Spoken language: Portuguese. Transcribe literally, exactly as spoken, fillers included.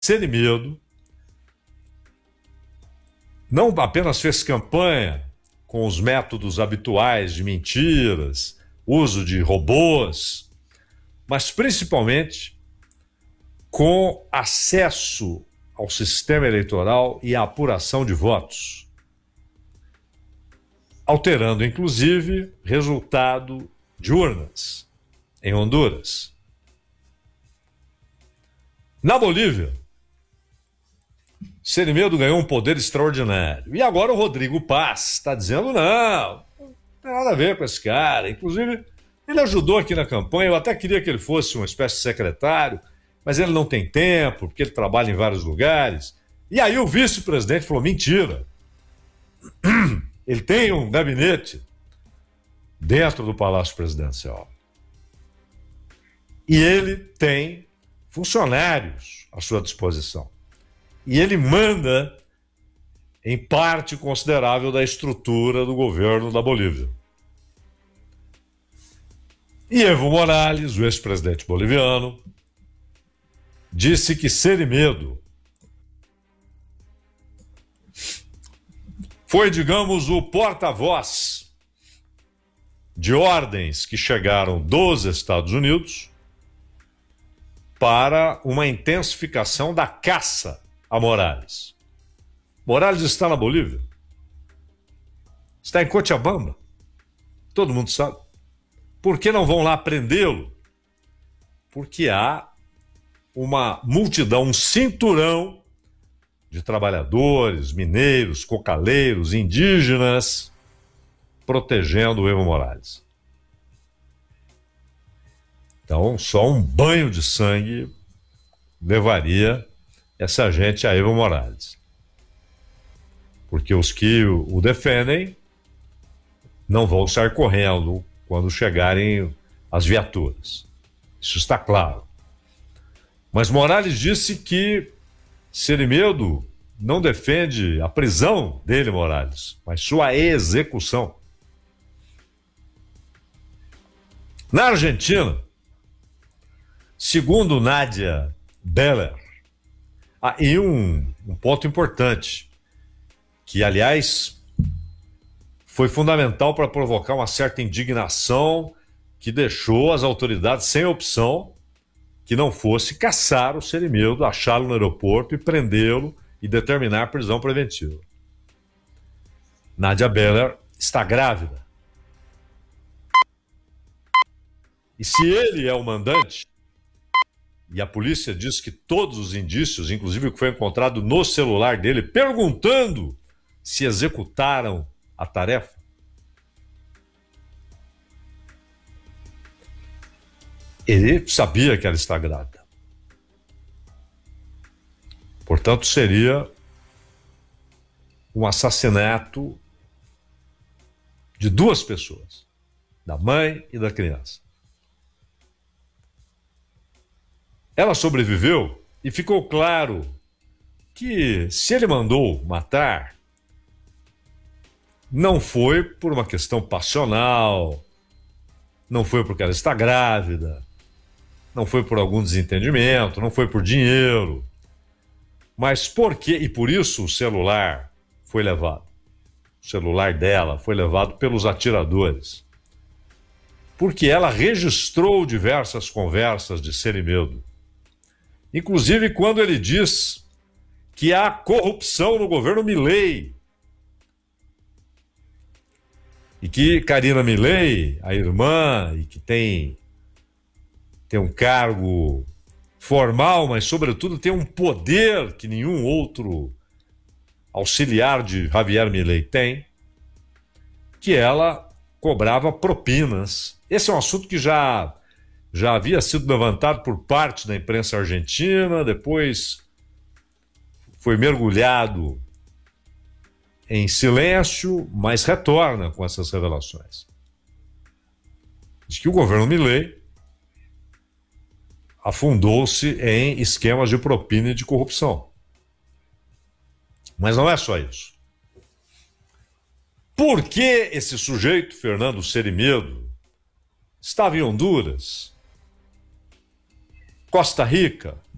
Seminedo não apenas fez campanha com os métodos habituais de mentiras, uso de robôs, mas principalmente com acesso ao sistema eleitoral e à apuração de votos, alterando inclusive resultado de urnas em Honduras. Na Bolívia, Seminedo ganhou um poder extraordinário. E agora o Rodrigo Paz está dizendo, não, não tem nada a ver com esse cara. Inclusive, ele ajudou aqui na campanha, eu até queria que ele fosse uma espécie de secretário, mas ele não tem tempo, porque ele trabalha em vários lugares. E aí o vice-presidente falou, mentira. Ele tem um gabinete dentro do Palácio Presidencial. E ele tem funcionários à sua disposição. E ele manda em parte considerável da estrutura do governo da Bolívia. E Evo Morales, o ex-presidente boliviano, disse que Seminedo foi, digamos, o porta-voz de ordens que chegaram dos Estados Unidos para uma intensificação da caça a Morales. Morales está na Bolívia. Está em Cochabamba. Todo mundo sabe. Por que não vão lá prendê-lo? Porque há uma multidão, um cinturão de trabalhadores, mineiros, cocaleiros, indígenas, protegendo o Evo Morales. Então, só um banho de sangue levaria essa gente a Evo Morales. Porque os que o defendem não vão sair correndo quando chegarem as viaturas. Isso está claro. Mas Morales disse que Seminedo não defende a prisão dele, Morales, mas sua execução. Na Argentina, segundo Nadia Beller, ah, e um, um ponto importante, que, aliás, foi fundamental para provocar uma certa indignação que deixou as autoridades sem opção que não fosse caçar o Seminedo, achá-lo no aeroporto e prendê-lo e determinar a prisão preventiva. Nadia Beller está grávida. E se ele é o mandante, e a polícia diz que todos os indícios, inclusive o que foi encontrado no celular dele, perguntando se executaram a tarefa, ele sabia que ela está grávida. Portanto, seria um assassinato de duas pessoas, da mãe e da criança. Ela sobreviveu e ficou claro que se ele mandou matar, não foi por uma questão passional, não foi porque ela está grávida, não foi por algum desentendimento, não foi por dinheiro, mas porque, e por isso o celular foi levado. O celular dela foi levado pelos atiradores. Porque ela registrou diversas conversas de Seminedo. Inclusive quando ele diz que há corrupção no governo Milei. E que Karina Milei, a irmã, e que tem, tem um cargo formal, mas sobretudo tem um poder que nenhum outro auxiliar de Javier Milei tem, que ela cobrava propinas. Esse é um assunto que já, já havia sido levantado por parte da imprensa argentina, depois foi mergulhado em silêncio, mas retorna com essas revelações. Diz que o governo Milei afundou-se em esquemas de propina e de corrupção. Mas não é só isso. Por que esse sujeito, Fernando Seminedo, estava em Honduras, Costa Rica,